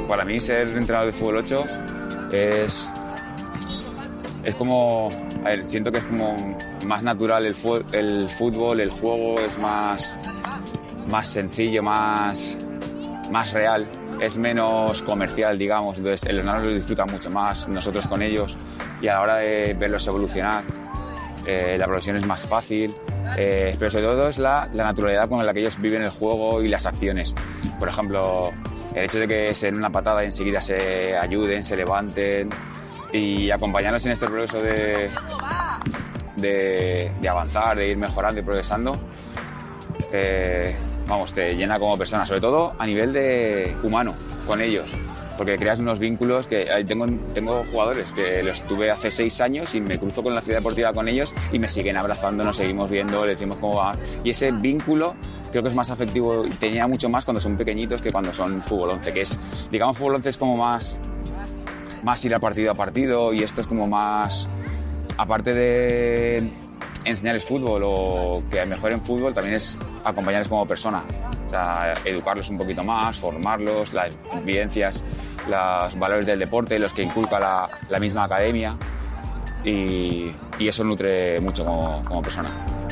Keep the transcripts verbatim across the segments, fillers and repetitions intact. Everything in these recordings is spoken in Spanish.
para mí ser entrenador de fútbol ocho es, es como, a ver, siento que es como más natural el, fu- el fútbol, el juego es más, más sencillo, más, más real, es menos comercial, digamos, entonces el entrenador lo disfruta mucho más, nosotros con ellos, y a la hora de verlos evolucionar, eh, la progresión es más fácil. Eh, pero sobre todo es la, la naturalidad con la que ellos viven el juego y las acciones. Por ejemplo, el hecho de que se den una patada y enseguida se ayuden, se levanten y acompañarnos en este proceso de, de, de avanzar, de ir mejorando y progresando, eh, vamos, te llena como persona, sobre todo a nivel de humano con ellos. Porque creas unos vínculos que tengo, tengo jugadores que los tuve hace seis años y me cruzo con la ciudad deportiva con ellos y me siguen abrazando, nos seguimos viendo, le decimos cómo va. Y ese vínculo creo que es más afectivo y tenía mucho más cuando son pequeñitos que cuando son fútbol once, que es, digamos, fútbol once es como más, más ir a partido a partido y esto es como más, aparte de enseñarles fútbol o que mejoren fútbol, también es acompañarles como persona. O sea, educarlos un poquito más, formarlos, las vivencias, los valores del deporte, los que inculca la, la misma academia y, y eso nutre mucho como, como persona.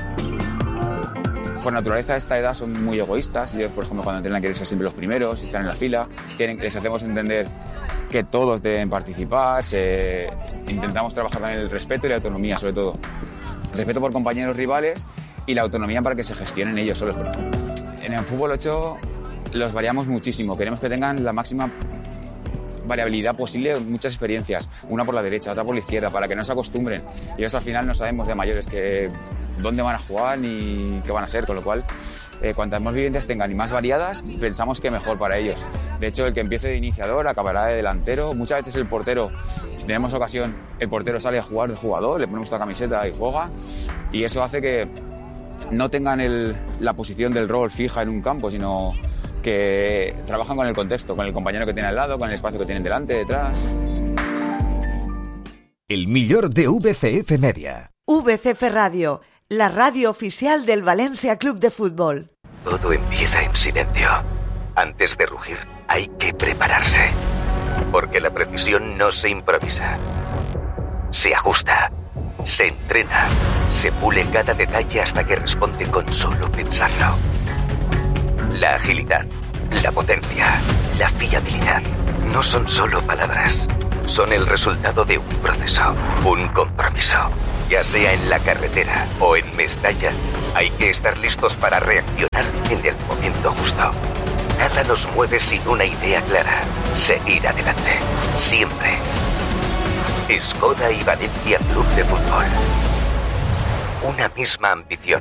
Por naturaleza a esta edad son muy egoístas. Ellos, por ejemplo, cuando entrenan quieren ser siempre los primeros, están en la fila, tienen, les hacemos entender que todos deben participar, se, intentamos trabajar también el respeto y la autonomía sobre todo. El respeto por compañeros rivales y la autonomía para que se gestionen ellos solos. En el fútbol ocho los variamos muchísimo, queremos que tengan la máxima variabilidad posible, muchas experiencias, una por la derecha, otra por la izquierda, para que no se acostumbren. Y eso al final no sabemos de mayores que dónde van a jugar ni qué van a ser, con lo cual eh, cuantas más viviendas tengan y más variadas, pensamos que mejor para ellos. De hecho, el que empiece de iniciador acabará de delantero. Muchas veces el portero, si tenemos ocasión, el portero sale a jugar de jugador, le ponemos la camiseta y juega, y eso hace que no tengan el, la posición del rol fija en un campo, sino que trabajan con el contexto, con el compañero que tiene al lado, con el espacio que tienen delante, detrás. El millor de V C F Media. V C F Radio, la radio oficial del Valencia Club de Fútbol. Todo empieza en silencio. Antes de rugir, hay que prepararse. Porque la precisión no se improvisa. Se ajusta. Se entrena, se pule cada detalle hasta que responde con solo pensarlo. La agilidad, la potencia, la fiabilidad no son solo palabras, son el resultado de un proceso, un compromiso. Ya sea en la carretera o en Mestalla, hay que estar listos para reaccionar en el momento justo. Nada nos mueve sin una idea clara, seguir adelante, siempre. Skoda y Valencia Club de Fútbol. Una misma ambición.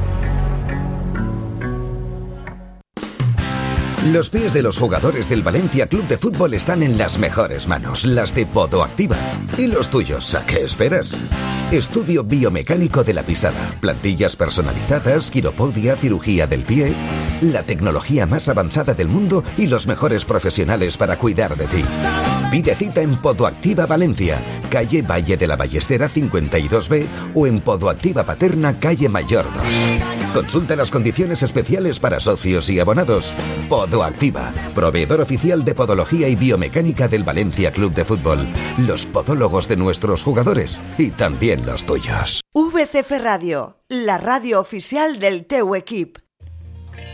Los pies de los jugadores del Valencia Club de Fútbol están en las mejores manos, las de Podoactiva. ¿Y los tuyos? ¿A qué esperas? Estudio biomecánico de la pisada, plantillas personalizadas, quiropodia, cirugía del pie, la tecnología más avanzada del mundo y los mejores profesionales para cuidar de ti. Pide cita en Podoactiva Valencia, calle Valle de la Ballestera cincuenta y dos B o en Podoactiva Paterna, calle Mayor dos. Consulta las condiciones especiales para socios y abonados. Podoactiva, proveedor oficial de podología y biomecánica del Valencia Club de Fútbol. Los podólogos de nuestros jugadores y también los tuyos. V C F Radio, la radio oficial del teu equip.